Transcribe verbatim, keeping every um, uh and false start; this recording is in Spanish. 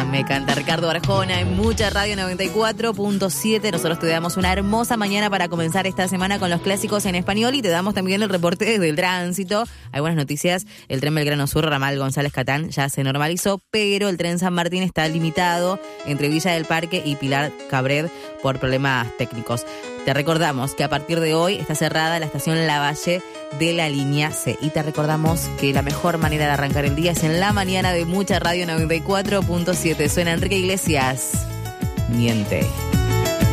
Me canta Ricardo Arjona en Mucha Radio noventa y cuatro punto siete. Nosotros te damos una hermosa mañana para comenzar esta semana con los clásicos en español y te damos también el reporte del tránsito. Hay buenas noticias. El tren Belgrano Sur, ramal González Catán, ya se normalizó, pero el tren San Martín está limitado entre Villa del Parque y Pilar Cabred por problemas técnicos. Te recordamos que a partir de hoy está cerrada la estación Lavalle de la línea C. Y te recordamos que la mejor manera de arrancar el día es en la mañana de Mucha Radio noventa y cuatro punto siete. Suena Enrique Iglesias. Miente.